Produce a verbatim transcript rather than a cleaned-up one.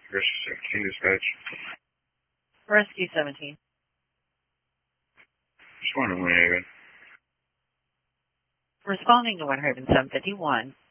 Rescue seventeen dispatch. Rescue seventeen. Responding to Winhaven. Responding to Winhaven seven fifty-one.